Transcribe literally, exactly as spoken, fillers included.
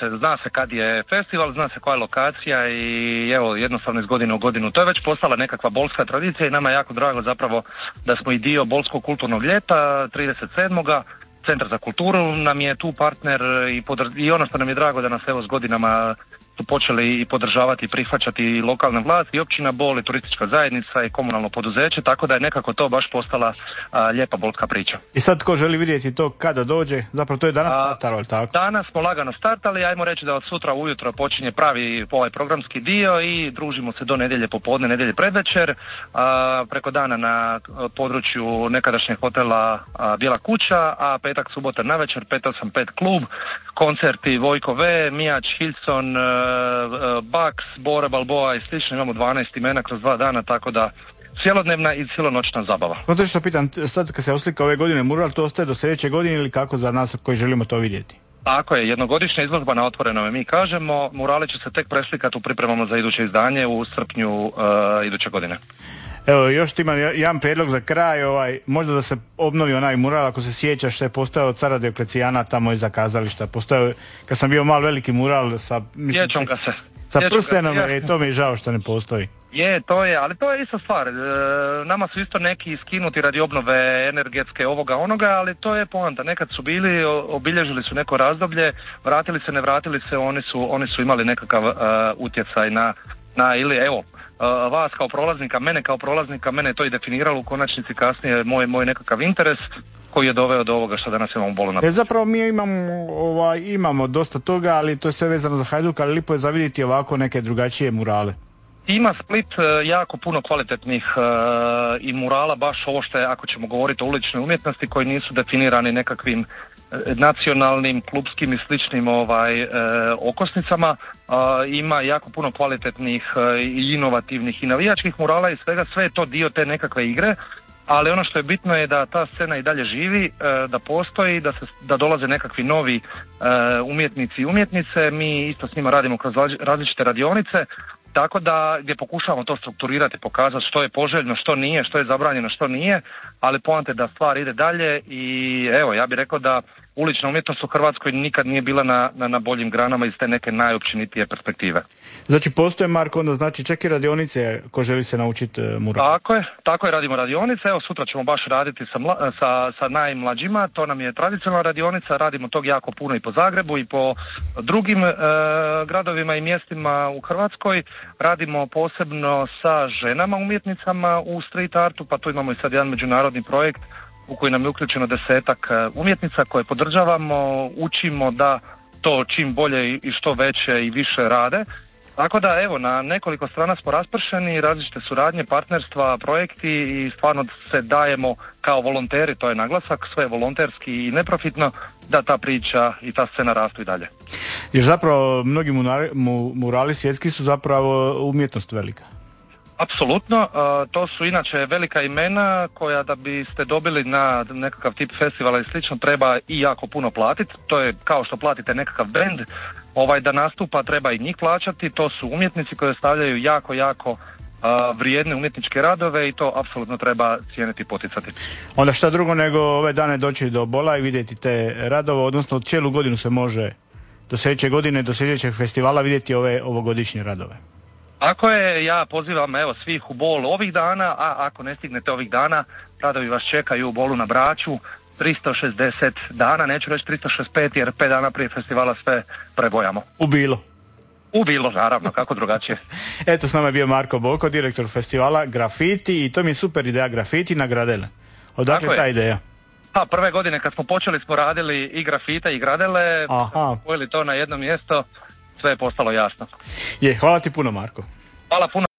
se, zna se kad je festival, zna se koja je lokacija i evo jednostavno iz godine u godinu. To je već postala nekakva bolska tradicija i nama je jako drago zapravo da smo i dio Bolskog kulturnog ljeta trideset sedmog Centar za kulturu nam je tu partner i, podr- i ono što nam je drago da nas evo s godinama su počeli i podržavati i prihvaćati i lokalna vlast i općina Bol i turistička zajednica i komunalno poduzeće, tako da je nekako to baš postala a, lijepa bolska priča. I sad tko želi vidjeti to kada dođe, zapravo to je danas startalo, ali tako? Danas smo lagano startali, ajmo reći da od sutra ujutro počinje pravi ovaj programski dio i družimo se do nedjelje popodne, nedjelje predvečer, a, preko dana na području nekadašnjeg hotela a, Bijela kuća, a petak, subota navečer, pet osam pet klub, koncerti Vojko V, Mijač, Hilson, Baks, Bora, Balboa i slično, imamo dvanaest imena kroz dva dana, tako da cijelodnevna i cijelonoćna zabava. Zato što pitam, sad kad se oslika ove godine mural, to ostaje do sljedeće godine ili kako za nas koji želimo to vidjeti? Tako je, jednogodišnja izložba na otvorenome, mi kažemo, murale će se tek preslikati u pripremama za iduće izdanje u srpnju uh, iduće godine. Evo, još ti imam jedan prijedlog za kraj, ovaj, možda da se obnovi onaj mural, ako se sjećaš, što je postojao od cara Dioklecijana tamo iza kazališta. Postojao, kad sam bio mal veliki mural sa... Sjećam ga se. Sa prstenom, ja. E, to mi je žao što ne postoji. Je, to je, ali to je isto stvar. E, nama su isto neki skinuti radi obnove energetske ovoga onoga, ali to je poanta. Nekad su bili, obilježili su neko razdoblje, vratili se, ne vratili se, oni su, oni su imali nekakav uh, utjecaj na, na ili evo, uh, vas kao prolaznika, mene kao prolaznika, mene je to i definiralo u konačnici kasnije moj, moj nekakav interes koji je doveo do ovoga što danas imamo Bolu na... E, zapravo mi imamo, ovaj, imamo dosta toga, ali to je sve vezano za Hajduk, ali lipo je za vidjeti ovako neke drugačije murale. Ima Split uh, jako puno kvalitetnih uh, i murala, baš ovo što je, ako ćemo govoriti o uličnoj umjetnosti, koji nisu definirani nekakvim uh, nacionalnim, klubskim i sličnim ovaj, uh, okosnicama. Uh, ima jako puno kvalitetnih uh, i inovativnih i navijačkih murala i svega, sve je to dio te nekakve igre. Ali ono što je bitno je da ta scena i dalje živi, da postoji, da, se, da dolaze nekakvi novi umjetnici i umjetnice. Mi isto s njima radimo kroz različite radionice, tako da gdje pokušavamo to strukturirati, pokazati što je poželjno, što nije, što je zabranjeno, što nije, ali poanta je da stvar ide dalje i evo, ja bih rekao da ulična umjetnost u Hrvatskoj nikad nije bila na, na, na boljim granama iz te neke najopćenitije perspektive. Znači postoje, Marko, onda znači čak i radionice ko želi se naučiti uh, mural. Tako je, tako je, radimo radionice, evo sutra ćemo baš raditi sa, mla, sa, sa najmlađima, to nam je tradicionalna radionica, radimo tog jako puno i po Zagrebu i po drugim uh, gradovima i mjestima u Hrvatskoj, radimo posebno sa ženama umjetnicama u street artu, pa tu imamo i sad jedan međunarodni projekt u koji nam je uključeno desetak umjetnica koje podržavamo, učimo da to čim bolje i što veće i više rade. Tako da evo, na nekoliko strana smo raspršeni, različite suradnje, partnerstva, projekti i stvarno se dajemo kao volonteri, to je naglasak, sve volonterski i neprofitno, da ta priča i ta scena rastu i dalje. Jer zapravo mnogi murali, murali svjetski su zapravo umjetnost velika. Apsolutno, to su inače velika imena koja da biste dobili na nekakav tip festivala i slično treba i jako puno platiti. To je kao što platite nekakav bend, ovaj da nastupa treba i njih plaćati. To su umjetnici koji stavljaju jako, jako vrijedne umjetničke radove i to apsolutno treba cijeniti i poticati. Onda šta drugo nego ove dane doći do Bola i vidjeti te radove, odnosno cijelu godinu se može do sljedeće godine, do sljedećeg festivala vidjeti ove ovogodišnje radove. Ako je, ja pozivam evo svih u Bol ovih dana, a ako ne stignete ovih dana, radovi vas čekaju u Bolu na Braču, tristo šezdeset dana, neću reći tristo šezdeset pet jer pet dana prije festivala sve prebojamo. U Bilo. U Bilo, naravno, kako drugačije. Eto, s nama je bio Marko Boko, direktor festivala Grafiti i to mi je super ideja, Grafiti na Gradele. Odakle ta ideja? Pa, prve godine kad smo počeli smo radili i grafite i gradele, spojili to na jedno mjesto, sve je postalo jasno. Je, hvala ti puno, Marko. Hvala puno.